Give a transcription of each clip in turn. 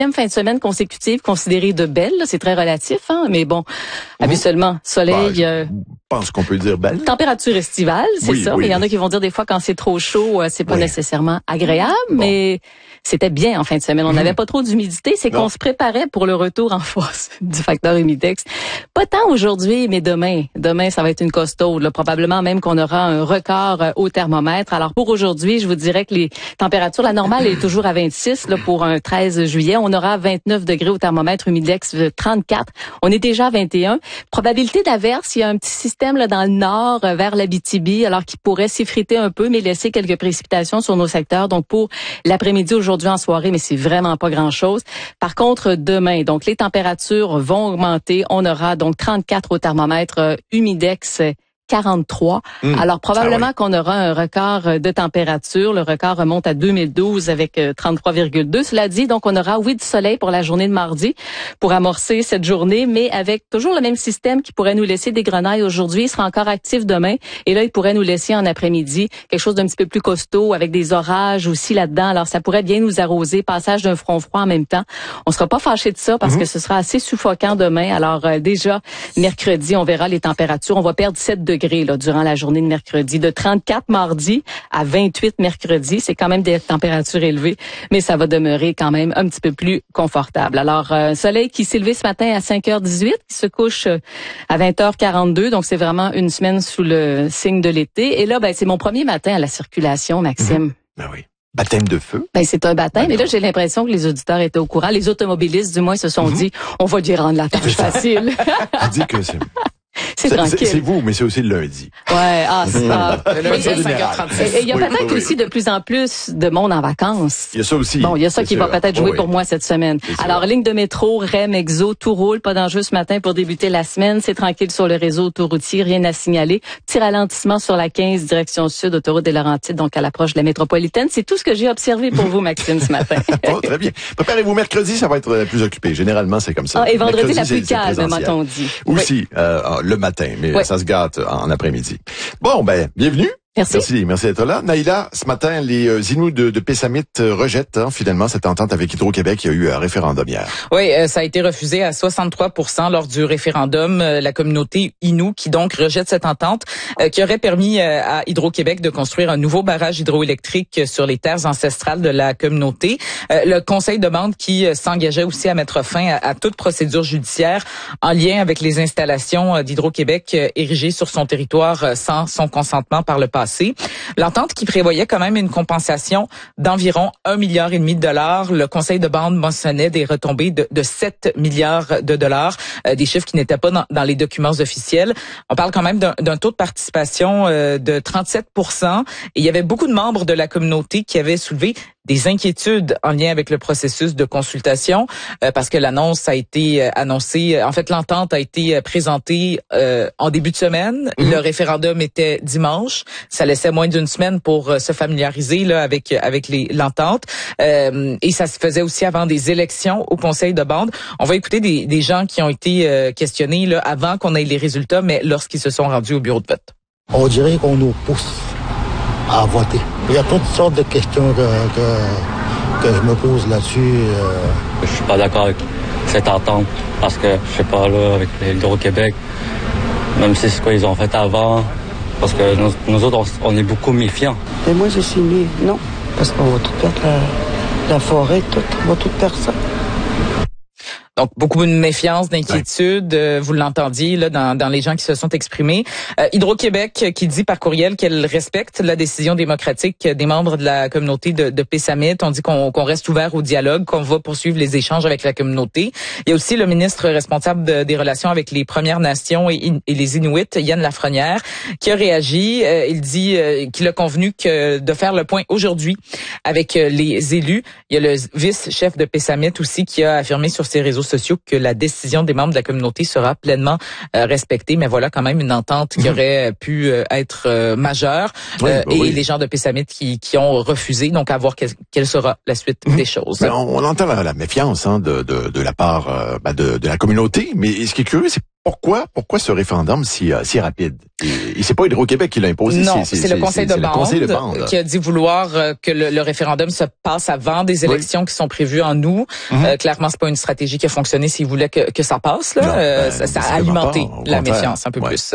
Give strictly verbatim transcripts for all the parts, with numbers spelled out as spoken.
fin de semaine consécutive considérée de belle. C'est très relatif, hein, mais bon, mmh. habituellement, soleil... Bah, euh, je pense qu'on peut dire belle. Température estivale, c'est oui, ça. Oui, mais il y en oui. a qui vont dire des fois quand c'est trop chaud, c'est pas oui. nécessairement agréable, bon. mais c'était bien en fin de semaine. On n'avait mmh. pas trop d'humidité. C'est non. qu'on se préparait pour le retour en force du facteur humidex. Pas tant aujourd'hui, mais demain. Demain, ça va être une costaude. Là. Probablement même qu'on aura un record au thermomètre. Alors pour aujourd'hui, je vous dirais que les températures, la normale est toujours à vingt-six là, pour un treize juillet. On aura vingt-neuf degrés au thermomètre, humidex trente-quatre. On est déjà à vingt et un. Probabilité d'averse, il y a un petit système là dans le nord vers l'Abitibi, alors qui pourrait s'effriter un peu, mais laisser quelques précipitations sur nos secteurs. Donc pour l'après-midi aujourd'hui en soirée, mais c'est vraiment pas grand-chose. Par contre, demain, donc les températures vont augmenter. On aura donc trente-quatre au thermomètre, humidex quarante-trois. Mmh. Alors, probablement ah oui. qu'on aura un record de température. Le record remonte à deux mille douze avec trente-trois virgule deux. Cela dit, donc, on aura, oui, du soleil pour la journée de mardi pour amorcer cette journée, mais avec toujours le même système qui pourrait nous laisser des grenailles aujourd'hui. Il sera encore actif demain. Et là, il pourrait nous laisser en après-midi quelque chose d'un petit peu plus costaud avec des orages aussi là-dedans. Alors, ça pourrait bien nous arroser. Passage d'un front froid en même temps. On sera pas fâché de ça parce mmh. que ce sera assez suffocant demain. Alors, euh, déjà, mercredi, on verra les températures. On va perdre sept degrés. Là, durant la journée de mercredi, de trente-quatre mardi à vingt-huit mercredi. C'est quand même des températures élevées, mais ça va demeurer quand même un petit peu plus confortable. Alors, euh, soleil qui s'est levé ce matin à cinq heures dix-huit, qui se couche à vingt heures quarante-deux, donc c'est vraiment une semaine sous le signe de l'été. Et là, ben c'est mon premier matin à la circulation, Maxime. Mmh. Ben oui. Baptême de feu? Ben, c'est un baptême. Mais là, j'ai l'impression que les auditeurs étaient au courant. Les automobilistes, du moins, se sont mmh. dit, on va lui rendre la tâche facile. Je dis que c'est... C'est tranquille. C'est vous, mais c'est aussi le lundi. Ouais, ah, c'est ça. Et il y a oui, peut-être oui, aussi oui. de plus en plus de monde en vacances. Il y a ça aussi. Bon, il y a ça qui sûr. va peut-être jouer oui. pour moi cette semaine. Alors, ligne de métro, R E M, Exo, tout roule. Pas d'enjeu ce matin pour débuter la semaine. C'est tranquille sur le réseau autoroutier, rien à signaler. Petit ralentissement sur la quinze, direction sud, autoroute des Laurentides, donc à l'approche de la métropolitaine. C'est tout ce que j'ai observé pour vous, Maxime, ce matin. Oh, très bien. Préparez-vous mercredi, ça va être plus occupé. Généralement, c'est comme ça. Ah, et vendredi, mercredi, la plus calme, m'a-t-on dit. Aussi, oui. euh, le matin, mais oui. ça se gâte en après-midi. Bon, ben, bienvenue. Merci. Merci, merci d'être là. Naïla, ce matin, les euh, Inuits de, de Pessamit euh, rejettent hein, finalement cette entente avec Hydro-Québec. Il y a eu un référendum hier. Oui, euh, ça a été refusé à soixante-trois pour cent lors du référendum. Euh, la communauté Innu qui donc rejette cette entente euh, qui aurait permis euh, à Hydro-Québec de construire un nouveau barrage hydroélectrique sur les terres ancestrales de la communauté. Euh, le Conseil demande qui euh, s'engageait aussi à mettre fin à, à toute procédure judiciaire en lien avec les installations euh, d'Hydro-Québec euh, érigées sur son territoire euh, sans son consentement par le passé. L'entente qui prévoyait quand même une compensation d'environ un milliard et demi de dollars. Le Conseil de bande mentionnait des retombées de, de sept milliards de dollars, euh, des chiffres qui n'étaient pas dans, dans les documents officiels. On parle quand même d'un, d'un taux de participation euh, de trente-sept pour cent. Et il y avait beaucoup de membres de la communauté qui avaient soulevé des inquiétudes en lien avec le processus de consultation euh, parce que l'annonce a été euh, annoncée, en fait l'entente a été euh, présentée euh, en début de semaine, mmh. le référendum était dimanche, ça laissait moins d'une semaine pour euh, se familiariser là avec avec les l'entente euh, et ça se faisait aussi avant des élections au Conseil de bande. On va écouter des, des gens qui ont été euh, questionnés là avant qu'on ait les résultats, mais lorsqu'ils se sont rendus au bureau de vote. On dirait qu'on nous pousse à voter. Il y a toutes sortes de questions que, que, que je me pose là-dessus. Euh... Je suis pas d'accord avec cette entente parce que, je sais pas, là, avec l'Hydro-Québec, même si c'est ce qu'ils ont fait avant, parce que nous, nous autres, on, on est beaucoup méfiants. Et moi, j'ai signé non, parce qu'on va tout perdre la, la forêt, tout, on va tout perdre ça. Donc, beaucoup de méfiance, d'inquiétude, euh, vous l'entendiez là dans, dans les gens qui se sont exprimés. Euh, Hydro-Québec qui dit par courriel qu'elle respecte la décision démocratique des membres de la communauté de, de Pessamit. On dit qu'on, qu'on reste ouvert au dialogue, qu'on va poursuivre les échanges avec la communauté. Il y a aussi le ministre responsable de, des relations avec les Premières Nations et, et les Inuits, Yann Lafrenière, qui a réagi. Euh, il dit euh, qu'il a convenu que de faire le point aujourd'hui avec euh, les élus. Il y a le vice-chef de Pessamit aussi qui a affirmé sur ses réseaux sociaux que la décision des membres de la communauté sera pleinement euh, respectée. Mais voilà quand même une entente qui aurait pu euh, être euh, majeure. Oui, euh, bah et oui. les gens de Pessamit qui, qui ont refusé. Donc, à voir quelle, quelle sera la suite mmh. des choses. Ben, on, on entend la, la méfiance hein, de, de, de la part euh, ben de, de la communauté. Mais ce qui est curieux, c'est Pourquoi, pourquoi ce référendum si, euh, si rapide? Et, et c'est pas Hydro-Québec qui l'a imposé. Non, c'est, c'est, c'est, le, conseil c'est, de c'est le Conseil de Bande qui a dit vouloir euh, que le, le référendum se passe avant des élections oui. qui sont prévues en août. Mm-hmm. Euh, clairement, c'est pas une stratégie qui a fonctionné s'ils voulaient que, que ça passe. Là. Non, euh, ben, ça, ça a alimenté la contraire. méfiance un peu ouais. plus.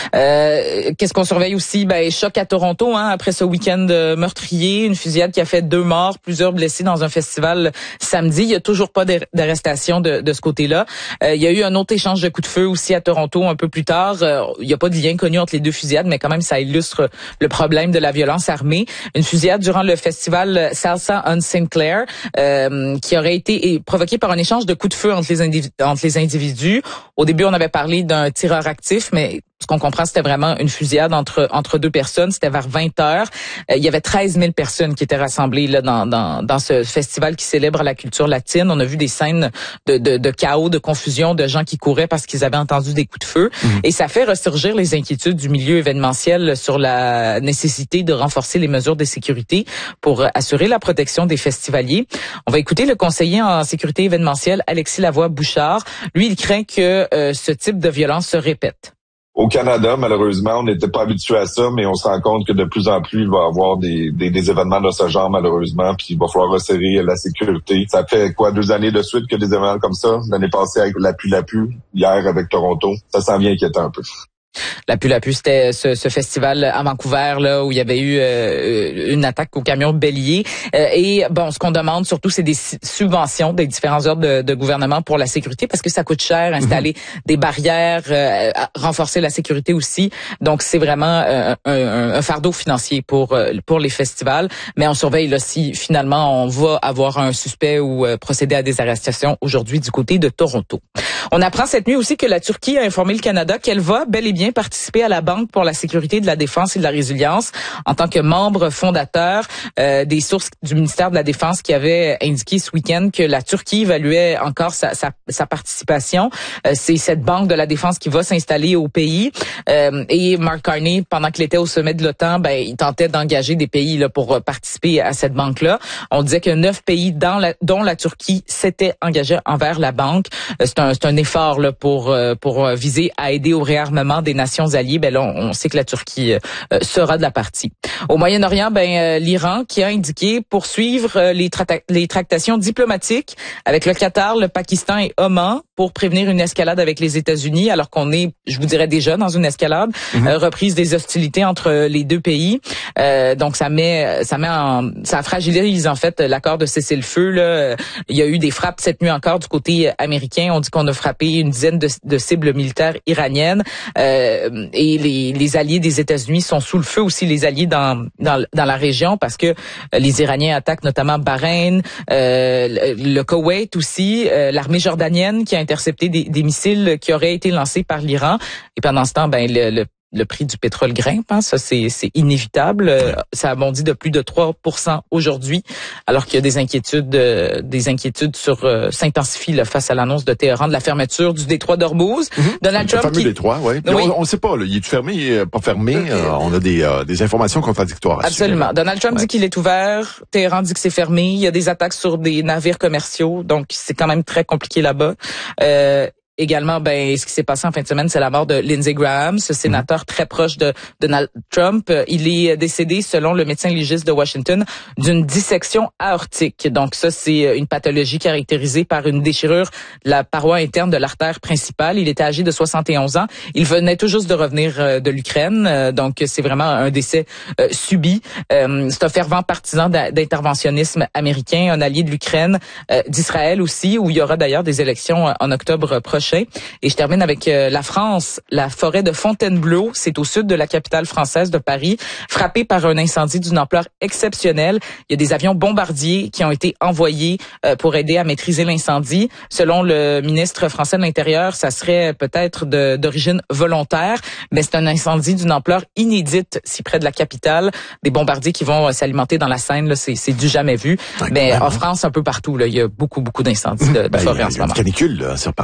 Euh, qu'est-ce qu'on surveille aussi? Ben, choc à Toronto, hein, après ce week-end meurtrier, une fusillade qui a fait deux morts, plusieurs blessés dans un festival samedi. Il y a toujours pas d'arrestation de, de ce côté-là. Euh, il y a eu un autre échange de coups de feu aussi à Toronto un peu plus tard. Euh, il n'y a pas de lien connu entre les deux fusillades, mais quand même, ça illustre le problème de la violence armée. Une fusillade durant le festival Salsa on Saint Clair, euh, qui aurait été provoquée par un échange de coups de feu entre les, indiv- entre les individus. Au début, on avait parlé d'un tireur actif, mais ce qu'on comprend, c'était vraiment une fusillade entre entre deux personnes. C'était vers vingt heures. Euh, il y avait treize mille personnes qui étaient rassemblées là dans dans dans ce festival qui célèbre la culture latine. On a vu des scènes de de, de chaos, de confusion, de gens qui couraient parce qu'ils avaient entendu des coups de feu. Mmh. Et ça fait ressurgir les inquiétudes du milieu événementiel sur la nécessité de renforcer les mesures de sécurité pour assurer la protection des festivaliers. On va écouter le conseiller en sécurité événementielle, Alexis Lavoie-Bouchard. Lui, il craint que euh, ce type de violence se répète. Au Canada, malheureusement, on n'était pas habitué à ça, mais on se rend compte que de plus en plus, il va y avoir des, des, des événements de ce genre, malheureusement, puis il va falloir resserrer la sécurité. Ça fait quoi, deux années de suite que des événements comme ça? L'année passée avec la pluie, la pluie, hier avec Toronto. Ça s'en vient inquiétant un peu. La Pu La Pu, c'était ce, ce festival à Vancouver là où il y avait eu euh, une attaque au camion bélier. Euh, et bon, ce qu'on demande surtout, c'est des subventions des différents ordres de, de gouvernement pour la sécurité parce que ça coûte cher, installer mm-hmm. des barrières, euh, renforcer la sécurité aussi. Donc c'est vraiment euh, un, un fardeau financier pour euh, pour les festivals. Mais on surveille là si finalement on va avoir un suspect ou euh, procéder à des arrestations aujourd'hui du côté de Toronto. On apprend cette nuit aussi que la Turquie a informé le Canada qu'elle va bel et bien participer à la Banque pour la sécurité de la défense et de la résilience en tant que membre fondateur. Euh, des sources du ministère de la Défense qui avaient indiqué ce week-end que la Turquie évaluait encore sa, sa, sa participation. Euh, c'est cette Banque de la défense qui va s'installer au pays. Euh, et Mark Carney, pendant qu'il était au sommet de l'OTAN, ben, il tentait d'engager des pays là, pour participer à cette banque-là. On disait que neuf pays, dans la, dont la Turquie, s'étaient engagés envers la banque. Euh, c'est un, c'est un effort là, pour, pour viser à aider au réarmement des nations alliées. Ben là, on, on sait que la Turquie euh, sera de la partie. Au Moyen-Orient, ben euh, l'Iran qui a indiqué poursuivre euh, les, tra- les tractations diplomatiques avec le Qatar, le Pakistan et Oman pour prévenir une escalade avec les États-Unis, alors qu'on est, je vous dirais déjà, dans une escalade, mm-hmm. euh, reprise des hostilités entre les deux pays. Euh, donc ça met, ça met en, ça fragilise en fait l'accord de cessez-le-feu. Là. Il y a eu des frappes cette nuit encore du côté américain. On dit qu'on a frappé une dizaine de, de cibles militaires iraniennes. Euh, et les, les alliés des États-Unis sont sous le feu aussi, les alliés dans dans, dans la région, parce que les Iraniens attaquent notamment Bahreïn, euh, le, le Koweït aussi, euh, l'armée jordanienne qui a intercepté des, des missiles qui auraient été lancés par l'Iran. Et pendant ce temps, ben le, le Le prix du pétrole grimpe, hein, ça c'est, c'est inévitable. Ouais. Ça a bondi de plus de trois pour cent aujourd'hui, alors qu'il y a des inquiétudes, euh, des inquiétudes sur euh, s'intensifient là, face à l'annonce de Téhéran de la fermeture du détroit d'Ormuz. Mm-hmm. Donald Trump, le fameux qui... détroit, ouais. oui. On ne sait pas, là, il est fermé, pas fermé. Euh, on a des, euh, des informations contradictoires. Absolument. Suivre. Donald Trump ouais. dit qu'il est ouvert. Téhéran dit que c'est fermé. Il y a des attaques sur des navires commerciaux, donc c'est quand même très compliqué là-bas. Euh, Également, ben, ce qui s'est passé en fin de semaine, c'est la mort de Lindsey Graham, ce sénateur mmh. très proche de Donald Trump. Il est décédé, selon le médecin légiste de Washington, d'une dissection aortique. Donc ça, c'est une pathologie caractérisée par une déchirure de la paroi interne de l'artère principale. Il était âgé de soixante et onze ans. Il venait tout juste de revenir de l'Ukraine. Donc c'est vraiment un décès euh, subi. Euh, c'est un fervent partisan d'interventionnisme américain, un allié de l'Ukraine, euh, d'Israël aussi, où il y aura d'ailleurs des élections en octobre prochain. Et je termine avec euh, la France. La forêt de Fontainebleau, c'est au sud de la capitale française de Paris, frappée par un incendie d'une ampleur exceptionnelle. Il y a des avions bombardiers qui ont été envoyés euh, pour aider à maîtriser l'incendie. Selon le ministre français de l'Intérieur, ça serait peut-être de, d'origine volontaire, mais c'est un incendie d'une ampleur inédite si près de la capitale. Des bombardiers qui vont euh, s'alimenter dans la Seine, là, c'est, c'est du jamais vu. Mais en France, un peu partout, là, il y a beaucoup, beaucoup d'incendies de, de ben, forêt en ce moment. Il y a une canicule, là, c'est reparti là-bas.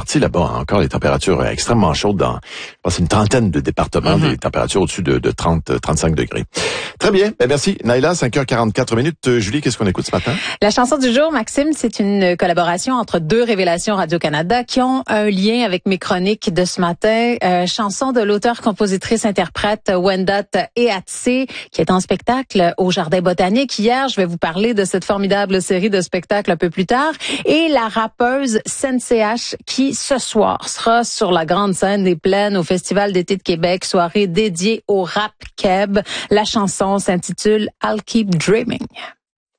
encore les températures extrêmement chaudes dans, je pense, une trentaine de départements, mm-hmm. des températures au-dessus de, de trente à trente-cinq degrés. Très bien. Ben, merci. Naïla, cinq heures quarante-quatre minutes. Euh, Julie, qu'est-ce qu'on écoute ce matin? La chanson du jour, Maxime, c'est une collaboration entre deux révélations Radio-Canada qui ont un lien avec mes chroniques de ce matin. Euh, chanson de l'auteur-compositrice-interprète Wendat Eatsé, qui est en spectacle au Jardin botanique. Hier, je vais vous parler de cette formidable série de spectacles un peu plus tard. Et la rappeuse Sen C H, qui ce soir sera sur la grande scène des Plaines au Festival d'été de Québec, soirée dédiée au rap keb. La chanson s'intitule I'll Keep Dreaming.